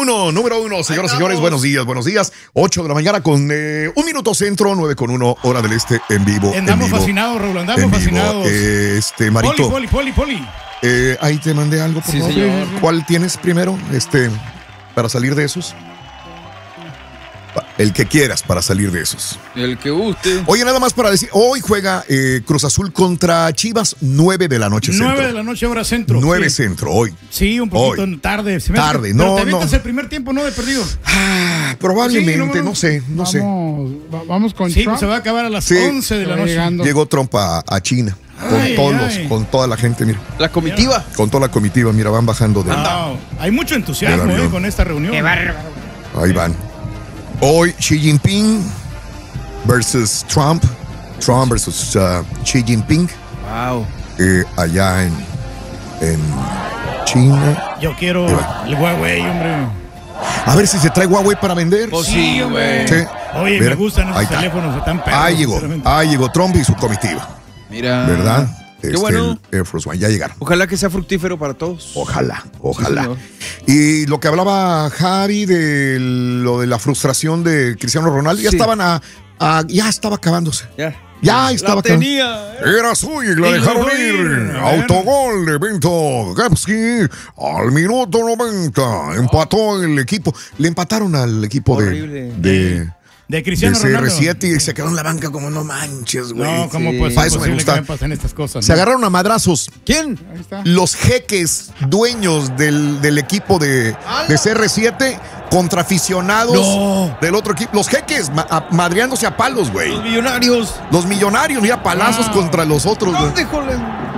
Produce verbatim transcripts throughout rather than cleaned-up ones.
uno, número uno, señoras y señores, buenos días, buenos días. ocho de la mañana con eh, un minuto centro, nueve con uno, hora del este, en vivo. Andamos en vivo, fascinados, Raúl, andamos fascinados. Eh, este, Marito. Poli, poli, poli, poli. Eh, ahí te mandé algo, por sí, favor. Señor. ¿Cuál tienes primero, este, para salir de esos? El que quieras para salir de esos. El que guste. Oye, nada más para decir, hoy juega eh, Cruz Azul contra Chivas, nueve de la noche centro. nueve de la noche, hora centro. nueve sí. centro, hoy. Sí, un poquito Hoy. tarde. Se me Tarde, hace que, no, pero te avientas no. el primer tiempo, ¿no? De perdido. Ah, probablemente, Sí, no, no, no. sé, no sé. Vamos, va- vamos con Sí, Trump. pues se va a acabar a las Sí. once de la Va noche. llegando. Llegó Trump a, a China con Ay, todos ay, los, ay. con toda la gente, mira, La comitiva. con toda la comitiva, mira, van bajando de Wow. Hay mucho entusiasmo Del avión. eh, con esta reunión. Qué bárbaro. ahí van. Hoy Xi Jinping versus Trump, Trump versus uh, Xi Jinping, Wow. eh, allá en, en China. Yo quiero Ahí va. el Huawei, hombre. A ver si se trae Huawei para vender. Pues sí, güey. Sí. Oye, Mira, me gustan ahí esos está. teléfonos, están perros. Ahí llegó, sinceramente. ahí llegó Trump y su comitiva, Mira. ¿verdad? Qué Este, bueno. el Air Force One, ya llegaron. Ojalá que sea fructífero para todos. Ojalá, ojalá. señor. Y lo que hablaba Javi de lo de la frustración de Cristiano Ronaldo, ya Sí. estaban a, a- ya estaba acabándose. Ya. Ya estaba La acabando. tenía. Era suya y la Y dejaron lo ir. ir. A ver. Autogol de Bento Gapski al minuto noventa. Empató el equipo. Le empataron al equipo de, Horrible. de, De Cristiano de C R Ronaldo. siete y se quedó en la banca como no manches, güey. No, ¿cómo Sí. pues Pa' es eso me posible gusta. que me pasen estas cosas? Se no? agarraron a madrazos. ¿Quién? Ahí está. Los jeques dueños del, del equipo de, de C R siete contra aficionados No. del otro equipo. Los jeques ma- a- madreándose a palos, güey. Los millonarios. Los millonarios, mira, palazos Wow. contra los otros, güey. ¿Dónde, joder?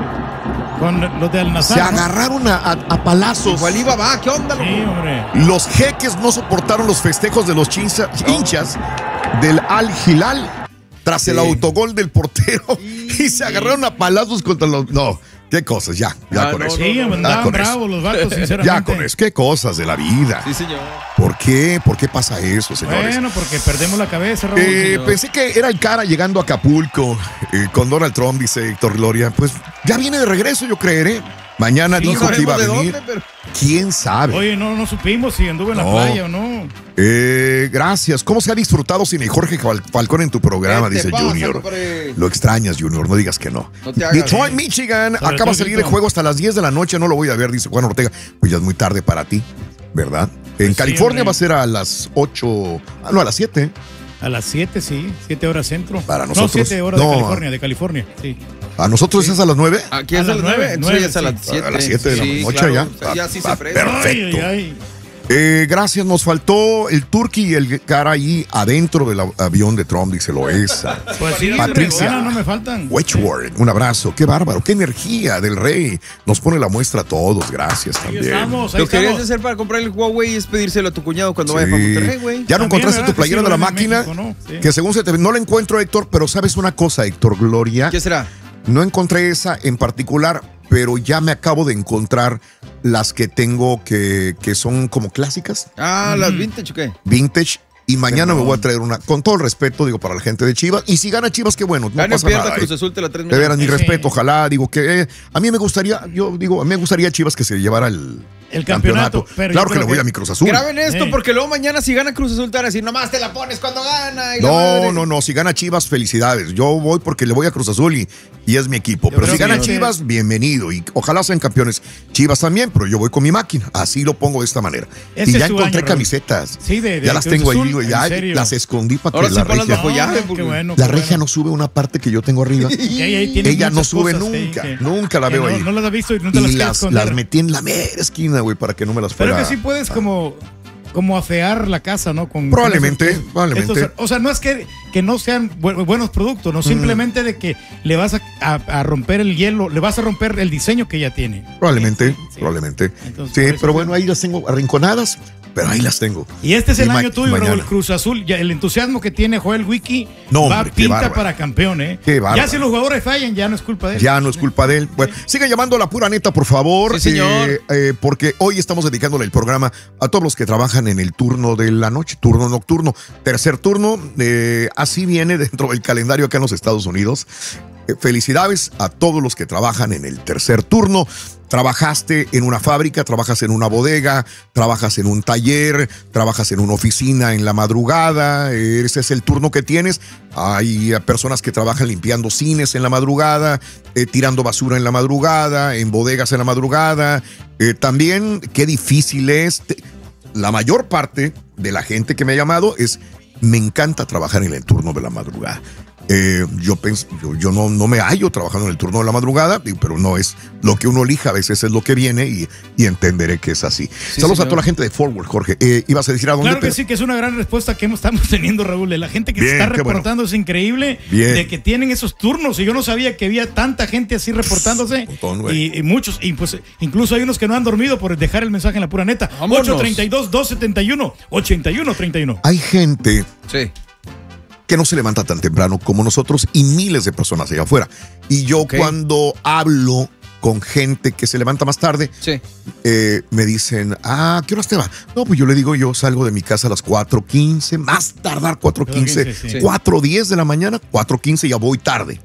Con los de Al Se Nassr. ¿no? agarraron a, a- a palazos. Igual iba, va. ¿Qué onda, loco? Sí, hombre. Los jeques no soportaron los festejos de los chincha- hinchas del Al Hilal tras el Sí. autogol del portero y se agarraron a palazos contra los... No, qué cosas, ya, ya Ah, con no, eso. Sí, Ya andaban con eso. bravos los vatos, sinceramente. Ya con eso, qué cosas de la vida. Sí, señor. ¿Por qué? ¿Por qué pasa eso, señores? Bueno, porque perdemos la cabeza, Raúl. Eh, señor. pensé que era el cara llegando a Acapulco eh, con Donald Trump, dice Héctor Gloria. Pues ya viene de regreso, yo creeré. Mañana Sí, dijo No que iba a sabemos de venir. dónde, pero- ¿Quién sabe? Oye, no, no supimos si anduvo en la No. playa o no. Eh, gracias. ¿Cómo se ha disfrutado sin el Jorge Fal- Falcón en tu programa? ¿Qué te Dice pasa, Junior. compadre? Lo extrañas, Junior. No digas que no. No te hagas. Detroit, Michigan. Sobre Acaba de todo, salir el Milton. juego hasta las diez de la noche. No lo voy a ver, dice Juan Ortega. Pues ya es muy tarde para ti, ¿verdad? En sí, California hombre. va a ser a las ocho. Ah, no, a las siete. A las siete, sí. siete horas centro. Para No, nosotros. siete horas No. de California, de California, sí. ¿A nosotros es a las nueve? Aquí A es a las las nueve, nueve. Entonces ya es a nueve, las sí. siete. A las siete de la Sí, noche claro. ya. O sea, ya sí Ah, se fresa. perfecto. Ay, ay, ay. Eh, gracias, nos faltó el Turqui y el cara ahí adentro del av- avión de Trump, dice Loesa. Pues sí, Patricia. hombre, no me faltan. Wedgeworth, un abrazo, qué bárbaro, qué energía del rey. Nos pone la muestra a todos, gracias Ahí también. estamos, ahí Lo que querías estamos. hacer para comprar el Huawei es pedírselo a tu cuñado cuando Sí. vaya para Monterrey, güey. Ya no También, encontraste ¿verdad? tu playera Que sí de la lo ven en máquina, México, ¿no? Sí. que según se te no la encuentro, Héctor, pero sabes una cosa, Héctor Gloria, ¿Qué será? no encontré esa en particular, pero ya me acabo de encontrar las que tengo que, que son como clásicas, Ah, las vintage, ¿o qué? vintage. Y mañana Perdón. me voy a traer una, con todo el respeto, digo, para la gente de Chivas. Y si gana Chivas, qué bueno, no Gana pasa pierda nada. Cruz eh. Azul, te la traes. De veras, mi Sí. respeto, ojalá, digo que eh, a mí me gustaría, yo digo, a mí me gustaría Chivas que se llevara el, El campeonato, pero claro yo que le creo voy que- a mi Cruz Azul. Graben esto Sí. porque luego mañana si gana Cruz Azul te van a decir, nomás te la pones cuando gana. Y la No, madre". no, no, si gana Chivas, felicidades. Yo voy porque le voy a Cruz Azul y, y es mi equipo. Yo Pero creo si gana que- Chivas, bienvenido. Y ojalá sean campeones. Chivas también, pero yo voy con mi máquina. Así lo pongo de esta manera. Ese y ya es tu encontré año, Raúl. camisetas. Sí, de- de ya las Cruz tengo Azul, ahí, güey. ¿en Ya serio? las escondí para Ahora que sí la ponlas regia. bajo llave, Ah, porque- qué bueno, La qué regia bueno. no sube una parte que yo tengo arriba. Que ahí- ahí tiene Ella no muchas sube cosas, sí, nunca. que- Nunca la que veo no, ahí. No las has visto y no te las y quieres las, esconder. las metí en la mera esquina, güey, para que no me las Pero fuera. que sí puedes como, como afear la casa, ¿no? Con, Probablemente, con esos- probablemente. estos- o sea, no es que, que no sean bu- buenos productos, no simplemente de que le vas a, a- a romper el hielo, le vas a romper el diseño que ya tiene. Probablemente, Sí, sí. probablemente. Entonces, sí, por eso pero sí. bueno, ahí las tengo arrinconadas, pero ahí las tengo. Y este es el Y ma- año tuyo, mañana. Raúl Cruz Azul. Ya el entusiasmo que tiene Joel Wiki No, va hombre, qué pinta bárbaro. para campeón, ¿eh? Qué bárbaro. Ya si los jugadores fallan, ya no es culpa de él. Ya no es culpa de él. Bueno, sigan llamando a la pura neta, por favor. Sí, señor. eh, eh, porque hoy estamos dedicándole el programa a todos los que trabajan en el turno de la noche, turno nocturno, tercer turno. eh, así viene dentro del calendario acá en los Estados Unidos. eh, felicidades a todos los que trabajan en el tercer turno. Trabajaste en una fábrica, trabajas en una bodega, trabajas en un taller, trabajas en una oficina en la madrugada, ese es el turno que tienes. Hay personas que trabajan limpiando cines en la madrugada, eh, tirando basura en la madrugada, en bodegas en la madrugada. Eh, también, qué difícil es. La mayor parte de la gente que me ha llamado es, me encanta trabajar en el turno de la madrugada. Eh, yo pienso, yo, yo no, no me hallo trabajando en el turno de la madrugada, pero no es lo que uno elija, a veces es lo que viene y, y entenderé que es así. Sí, Saludos señor. a toda la gente de Forward, Jorge. Eh, ¿Ibas a decir a dónde? Claro que pero... sí, que es una gran respuesta que estamos teniendo, Raúl. De la gente que Bien, se está bueno. reportando es increíble, Bien. de que tienen esos turnos. Y yo no sabía que había tanta gente así reportándose. Montón, y, y muchos, y pues incluso hay unos que no han dormido por dejar el mensaje en la pura neta. ocho treinta y dos, dos setenta y uno, ochenta y uno treinta y uno. Hay gente Sí. que no se levanta tan temprano como nosotros y miles de personas allá afuera. Y yo Okay. cuando hablo con gente que se levanta más tarde, Sí. eh, me dicen, ah, ¿qué horas te va? No, pues yo le digo, yo salgo de mi casa a las cuatro quince, más tardar cuatro quince, sí. cuatro diez de la mañana, cuatro quince ya voy tarde.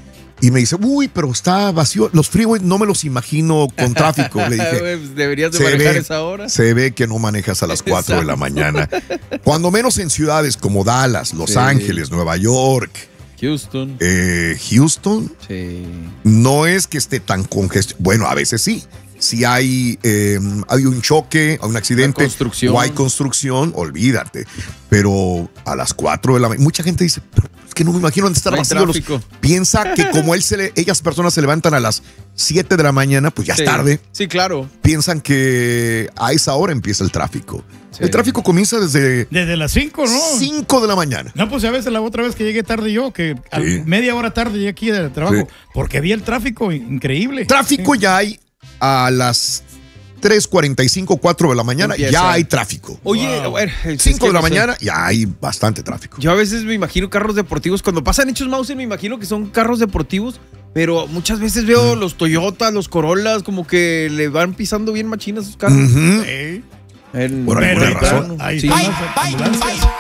Y me dice, uy, pero está vacío. Los freeways no me los imagino con tráfico. Le dije, Deberías de se manejar ve, esa hora. se ve que no manejas a las cuatro de la mañana. Cuando menos en ciudades como Dallas, Los Sí. Ángeles, Nueva York, Houston. eh, Houston, Sí. no es que esté tan congestionado. Bueno, a veces sí. Si hay, eh, hay un choque, hay un accidente, Hay construcción. o hay construcción, olvídate. Pero a las cuatro de la mañana, mucha gente dice, pero es que no me imagino dónde estar No hay vacío. Los- tráfico. piensa que como él se le, ellas personas se levantan a las siete de la mañana, pues ya Sí. es tarde. Sí, claro. Piensan que a esa hora empieza el tráfico. Sí. El tráfico comienza desde Desde las cinco, ¿no? cinco de la mañana. No, pues a veces la otra vez que llegué tarde yo, que a Sí. media hora tarde llegué aquí del trabajo, Sí. porque vi el tráfico increíble. Tráfico Sí. ya hay a las tres cuarenta y cinco, cuatro de la mañana, Empieza. ya hay tráfico. Oye, Wow. a ver, es cinco que de la no sé. mañana ya hay bastante tráfico. Yo a veces me imagino carros deportivos. Cuando pasan hechos Mauser, me imagino que son carros deportivos. Pero muchas veces veo Mm. los Toyotas, los Corollas, como que le van pisando bien machinas sus carros. Ujú. Sí. En- Por Pero alguna ahí está- razón. ahí Sí. están las ambulancias.